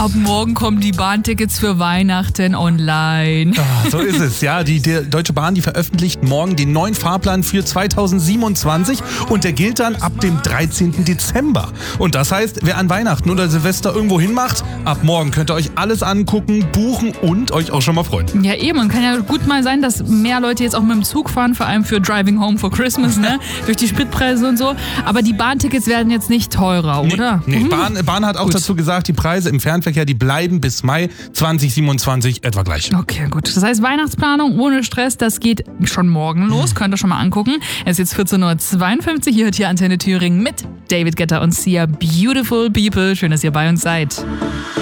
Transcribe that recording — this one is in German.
Ab morgen kommen die Bahntickets für Weihnachten online. So ist es, ja. Die Deutsche Bahn, die veröffentlicht morgen den neuen Fahrplan für 2027 und der gilt dann ab dem 13. Dezember. Und das heißt, wer an Weihnachten oder Silvester irgendwo hinmacht, ab morgen könnt ihr euch alles angucken, buchen und euch auch schon mal freuen. Ja eben, und kann ja gut mal sein, dass mehr Leute jetzt auch mit dem Zug fahren, vor allem für Driving Home for Christmas, ne? Durch die Spritpreise und so. Aber die Bahntickets werden jetzt nicht teurer, oder? Nee. Bahn hat auch dazu gesagt, die Preise im Fernverkehr, die bleiben bis Mai 2027 etwa gleich. Okay, gut. Das heißt, Weihnachtsplanung ohne Stress, das geht schon morgen los. Könnt ihr schon mal angucken. Es ist jetzt 14.52 Uhr. Ihr hört hier Antenne Thüringen mit David Guetta und Sia. Beautiful People. Schön, dass ihr bei uns seid.